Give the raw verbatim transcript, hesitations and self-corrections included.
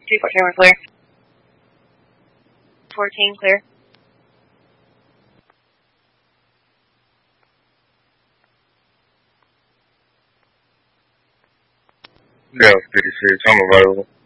two fourteen, we're clear. fourteen, clear. Dallas thirty-six, I'm available.